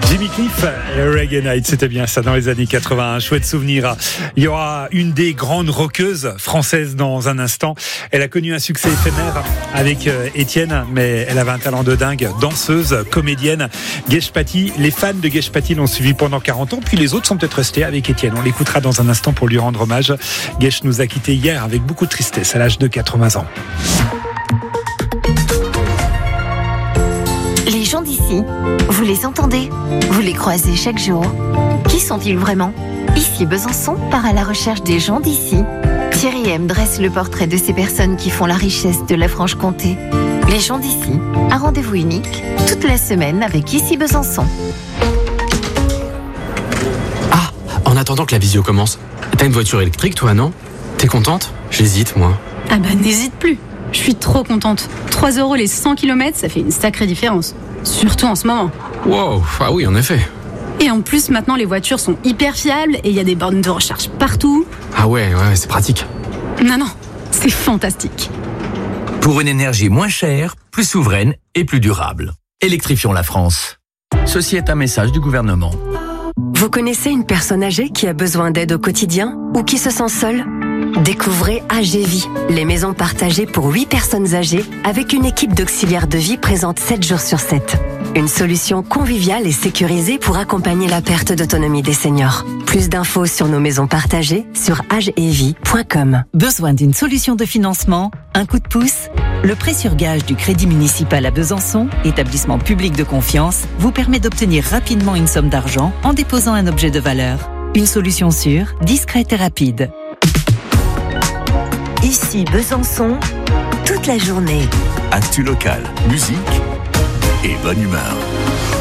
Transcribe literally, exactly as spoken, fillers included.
Jimmy Cliff, Reggae Night, c'était bien ça dans les années quatre-vingts, un chouette souvenir. Il y aura une des grandes rockeuses françaises dans un instant. Elle a connu un succès éphémère avec Étienne, mais elle avait un talent de dingue, danseuse, comédienne. Gesh Patti, les fans de Gesh Patti l'ont suivi pendant quarante ans, puis les autres sont peut-être restés avec Étienne. On l'écoutera dans un instant pour lui rendre hommage. Gesh nous a quittés hier avec beaucoup de tristesse à l'âge de quatre-vingts ans. Les gens d'ici, vous les entendez, vous les croisez chaque jour. Qui sont-ils vraiment ? Ici Besançon part à la recherche des gens d'ici. Thierry M dresse le portrait de ces personnes qui font la richesse de la Franche-Comté. Les gens d'ici, un rendez-vous unique, toute la semaine avec Ici Besançon. Ah, en attendant que la visio commence, t'as une voiture électrique toi, non ? T'es contente ? J'hésite, moi. Ah bah n'hésite plus. Je suis trop contente. trois euros les cent kilomètres, ça fait une sacrée différence. Surtout en ce moment. Wow, ah oui, en effet. Et en plus, maintenant, les voitures sont hyper fiables et il y a des bornes de recharge partout. Ah ouais, ouais, c'est pratique. Non, non, c'est fantastique. Pour une énergie moins chère, plus souveraine et plus durable. Électrifions la France. Ceci est un message du gouvernement. Vous connaissez une personne âgée qui a besoin d'aide au quotidien ou qui se sent seule ? Découvrez A G Vie, les maisons partagées pour huit personnes âgées avec une équipe d'auxiliaires de vie présente sept jours sur sept. Une solution conviviale et sécurisée pour accompagner la perte d'autonomie des seniors. Plus d'infos sur nos maisons partagées sur age et vie point com. Besoin d'une solution de financement ? Un coup de pouce ? Le prêt sur gage du Crédit municipal à Besançon, établissement public de confiance, vous permet d'obtenir rapidement une somme d'argent en déposant un objet de valeur. Une solution sûre, discrète et rapide. Ici Besançon, toute la journée. Actu local, musique et bonne humeur.